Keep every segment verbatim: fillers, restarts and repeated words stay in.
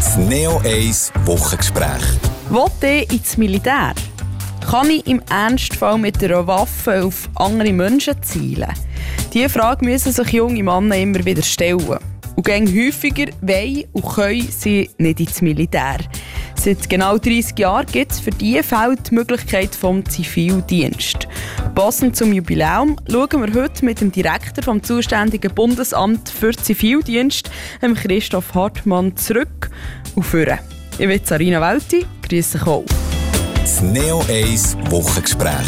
Das Neo eins Wochengespräch. Will ich ins Militär? Kann ich im Ernstfall mit einer Waffe auf andere Menschen zielen? Diese Frage müssen sich junge Männer immer wieder stellen. Und gehen häufiger wollen und können sie nicht ins Militär. Seit genau dreissig Jahren gibt es für diese Fälle die Möglichkeit vom Zivildienst. Passend zum Jubiläum schauen wir heute mit dem Direktor vom zuständigen Bundesamt für Zivildienst, Christoph Hartmann, zurück und führen. Ich bin Sarina Welti, grüße dich auch. Das Neo eins Wochengespräch.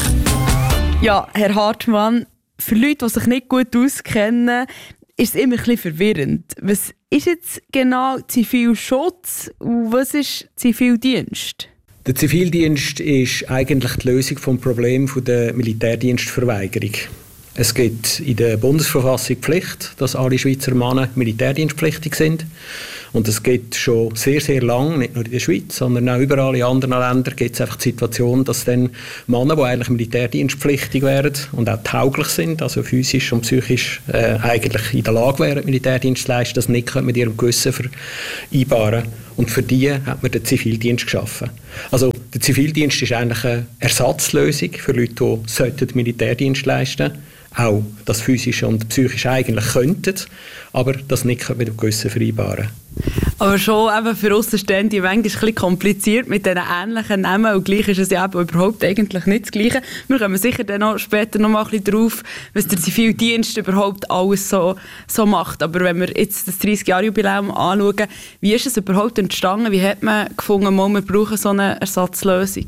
Ja, Herr Hartmann, für Leute, die sich nicht gut auskennen, ist es immer ein bisschen verwirrend. Was ist jetzt genau Zivilschutz und was ist Zivildienst? Der Zivildienst ist eigentlich die Lösung des Problems der Militärdienstverweigerung. Es gibt in der Bundesverfassung die Pflicht, dass alle Schweizer Männer militärdienstpflichtig sind. Und es gibt schon sehr, sehr lange, nicht nur in der Schweiz, sondern auch überall in anderen Ländern, gibt es einfach die Situation, dass dann Männer, die eigentlich militärdienstpflichtig wären und auch tauglich sind, also physisch und psychisch äh, eigentlich in der Lage wären, Militärdienst zu leisten, das nicht mit ihrem Gewissen vereinbaren. Und für die hat man den Zivildienst geschaffen. Also der Zivildienst ist eigentlich eine Ersatzlösung für Leute, die Militärdienst leisten sollten. Auch das Physische und Psychische eigentlich könnten, aber das nicht mit dem Gewissen vereinbaren. Aber schon eben für Aussenstehende manchmal ein bisschen kompliziert mit diesen ähnlichen Namen und gleich ist es ja überhaupt eigentlich nicht das Gleiche. Wir kommen sicher dann auch später noch mal ein bisschen drauf, was der Zivildienst überhaupt alles so, so macht. Aber wenn wir jetzt das dreißig-Jahre-Jubiläum anschauen, wie ist es überhaupt entstanden? Wie hat man gefunden, wir brauchen so eine Ersatzlösung?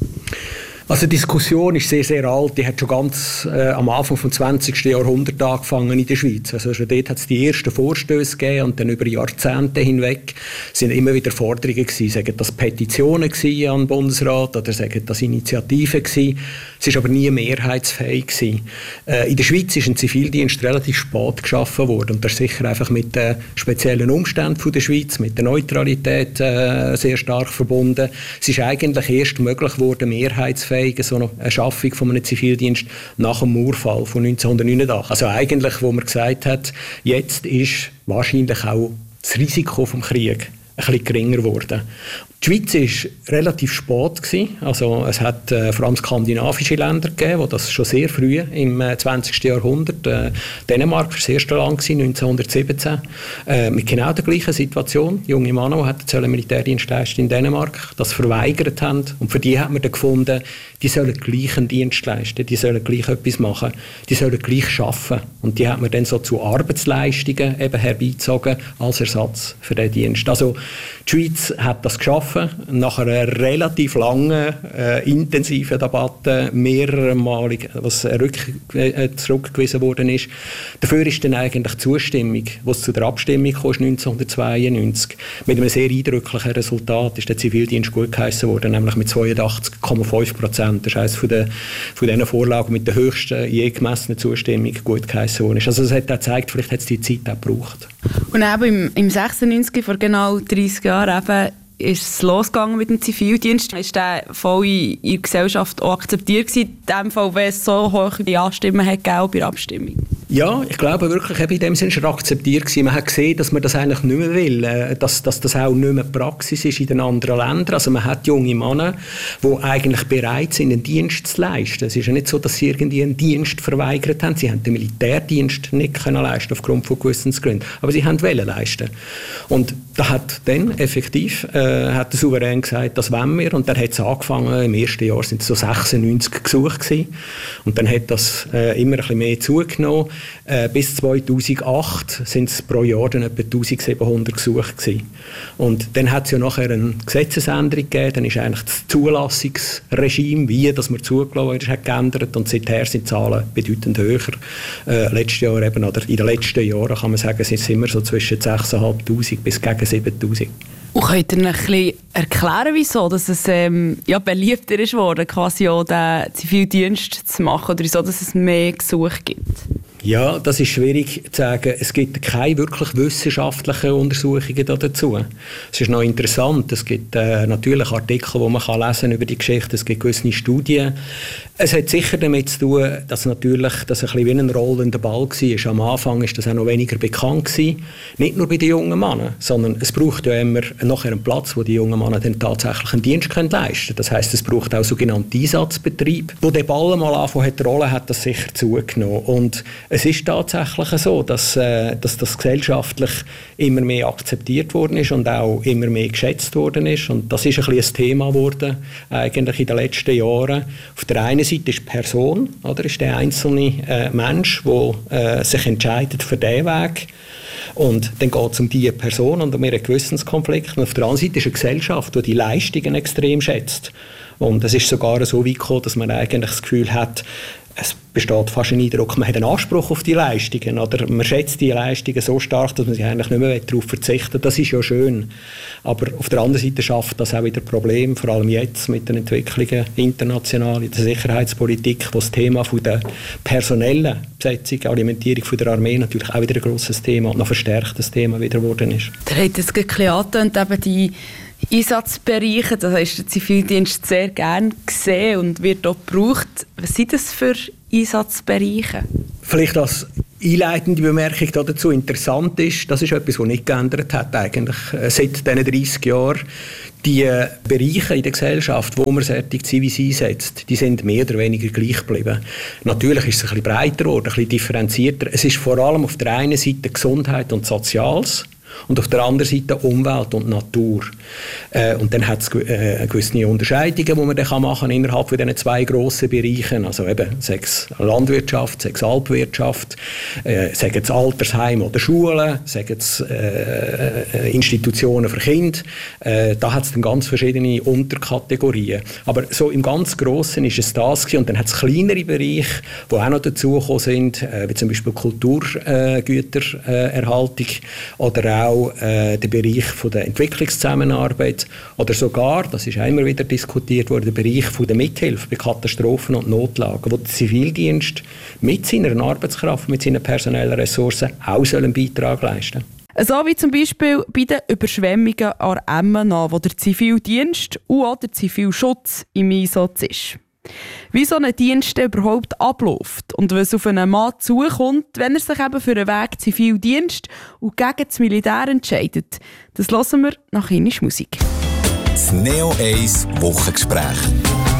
Also die Diskussion ist sehr, sehr alt. Die hat schon ganz äh, am Anfang des zwanzigsten Jahrhunderts angefangen in der Schweiz. Also schon dort hat es die ersten Vorstöße gegeben und dann über Jahrzehnte hinweg sind immer wieder Forderungen gewesen. Sagen das Petitionen gewesen an den Bundesrat oder sagen das Initiativen gewesen. Es ist aber nie mehrheitsfähig gewesen. Äh, in der Schweiz ist ein Zivildienst relativ spät geschaffen worden und das ist sicher einfach mit den speziellen Umständen von der Schweiz, mit der Neutralität äh, sehr stark verbunden. Es ist eigentlich erst möglich geworden, mehrheitsfähig so eine Schaffung von einem Zivildienst nach dem Mauerfall von neunzehnhundertneunundachtzig. Also eigentlich, wo man gesagt hat, jetzt ist wahrscheinlich auch das Risiko vom Krieg ein bisschen geringer geworden. Die Schweiz war relativ spät gewesen. Also es hat äh, vor allem skandinavische Länder gegeben, die das schon sehr früh im äh, zwanzigsten Jahrhundert. Äh, Dänemark war das erste Land gewesen, neunzehnhundertsiebzehn. Äh, mit genau der gleichen Situation. Junge Männer, die Militärdienst leisten in Dänemark, das verweigert haben. Und für die hat man dann gefunden, die sollen gleich einen Dienst leisten, die sollen gleich etwas machen, die sollen gleich arbeiten. Und die hat man dann so zu Arbeitsleistungen eben herbeizogen als Ersatz für den Dienst. Also die Schweiz hat das geschaffen, nach einer relativ langen, äh, intensiven Debatte, mehrmalig, was rück, äh, zurückgewiesen worden ist. Dafür ist dann eigentlich die Zustimmung, was zu der Abstimmung kam, neunzehnhundertzweiundneunzig, mit einem sehr eindrücklichen Resultat ist der Zivildienst gutgeheissen worden, nämlich mit zweiundachtzig Komma fünf Prozent. Das heisst, von den von diesen Vorlagen mit der höchsten je gemessenen Zustimmung gutgeheissen worden ist. Also das hat auch gezeigt, vielleicht hat es die Zeit auch gebraucht. Und eben im, im sechsundneunzig, vor genau dreissig Jahren, eben, ist es losgegangen mit dem Zivildienst. Ist der voll in der Gesellschaft auch akzeptiert gewesen, in dem Fall, wenn es so hohe Ja-Stimmen hat gegeben bei der Abstimmung? Ja, ich glaube wirklich, in dem Sinne ist er akzeptiert gewesen. Man hat gesehen, dass man das eigentlich nicht mehr will, dass, dass das auch nicht mehr Praxis ist in den anderen Ländern. Also man hat junge Männer, die eigentlich bereit sind, einen Dienst zu leisten. Es ist ja nicht so, dass sie irgendwie einen Dienst verweigert haben. Sie haben den Militärdienst nicht können leisten aufgrund von Gewissensgründen. Aber sie haben wollen leisten. Und da hat dann effektiv äh, hat der Souverän gesagt, das wollen wir. Und dann hat es angefangen, im ersten Jahr sind es so sechsundneunzig Gesuche gewesen. Und dann hat das äh, immer ein bisschen mehr zugenommen. Äh, bis zweitausendacht sind es pro Jahr dann etwa eintausendsiebenhundert Gesuche gewesen. Und dann hat es ja nachher eine Gesetzesänderung gegeben. Dann ist eigentlich das Zulassungsregime, wie das man zugelassen hat, geändert. Und seither sind die Zahlen bedeutend höher. Äh, letztes Jahr eben, oder in den letzten Jahren kann man sagen, sind es immer so zwischen sechstausendfünfhundert bis gegen siebentausend. Und könnt ihr ein bisschen erklären, wieso dass es ähm, ja, beliebter ist worden, quasi auch den Zivildienst zu machen, oder wieso dass es mehr Gesuche gibt? Ja, das ist schwierig zu sagen. Es gibt keine wirklich wissenschaftlichen Untersuchungen dazu. Es ist noch interessant. Es gibt äh, natürlich Artikel, die man kann lesen über die Geschichte. Es gibt gewisse Studien. Es hat sicher damit zu tun, dass natürlich das ein bisschen wie ein rollender Ball war. Am Anfang war das auch noch weniger bekannt gewesen. Nicht nur bei den jungen Männern, sondern es braucht ja immer nachher einen Platz, wo die jungen Männer dann tatsächlich einen Dienst können leisten können. Das heisst, es braucht auch sogenannte Einsatzbetriebe. Wo der Ball mal angefangen hat zu rollen, hat das sicher zugenommen. Und es ist tatsächlich so, dass, äh, dass das gesellschaftlich immer mehr akzeptiert worden ist und auch immer mehr geschätzt worden ist. Und das ist ein bisschen ein Thema geworden, eigentlich in den letzten Jahren. Auf der einen Seite ist die Person, oder, ist der einzelne äh, Mensch, der äh, sich entscheidet für diesen Weg. Und dann geht es um diese Person und um ihren Gewissenskonflikt. Und auf der anderen Seite ist eine Gesellschaft, die die Leistungen extrem schätzt. Und es ist sogar so weit gekommen, dass man eigentlich das Gefühl hat, es besteht fast ein Eindruck, man hat einen Anspruch auf die Leistungen. Oder man schätzt die Leistungen so stark, dass man sich eigentlich nicht mehr darauf verzichten will. Das ist ja schön. Aber auf der anderen Seite schafft das auch wieder Probleme, vor allem jetzt mit den Entwicklungen international in der Sicherheitspolitik, wo das Thema von der personellen Besetzung, Alimentierung von der Armee natürlich auch wieder ein grosses Thema und noch verstärktes Thema wieder geworden ist. Der hat es gerade angetönt, eben die Einsatzbereiche, das ist der Zivildienst sehr gerne gesehen und wird auch gebraucht. Was sind das für Einsatzbereiche? Vielleicht als einleitende Bemerkung dazu interessant ist, das ist etwas, was nicht geändert hat eigentlich seit diesen dreißig Jahren. Die Bereiche in der Gesellschaft, wo man solche Zivis einsetzt, die sind mehr oder weniger gleich geblieben. Natürlich ist es ein bisschen breiter geworden, ein bisschen differenzierter. Es ist vor allem auf der einen Seite Gesundheit und Soziales und auf der anderen Seite Umwelt und Natur. Äh, und dann hat es äh, gewisse Unterscheidungen, die man dann machen kann innerhalb von diesen zwei grossen Bereichen. Also eben sechs Landwirtschaft, sechs Alpwirtschaft, äh, sagen es Altersheim oder Schulen, sagen es äh, Institutionen für Kinder. Äh, da hat es dann ganz verschiedene Unterkategorien. Aber so im ganz Grossen ist es das gewesen. Und dann hat es kleinere Bereiche, die auch noch dazugekommen sind, äh, wie zum Beispiel Kulturgütererhaltung äh, oder auch auch äh, der Bereich von der Entwicklungszusammenarbeit oder sogar, das ist immer wieder diskutiert worden, der Bereich von der Mithilfe bei Katastrophen und Notlagen, wo der Zivildienst mit seiner Arbeitskraft, mit seinen personellen Ressourcen auch einen Beitrag leisten soll. So wie zum Beispiel bei den Überschwemmungen an Emmenau, wo der Zivildienst und auch der Zivilschutz im Einsatz ist. Wie so ein Dienst überhaupt abläuft und was auf einen Mann zukommt, wenn er sich eben für einen Weg Zivildienst und gegen das Militär entscheidet, das hören wir nach indisch Musik. Das Neo eins Wochengespräch.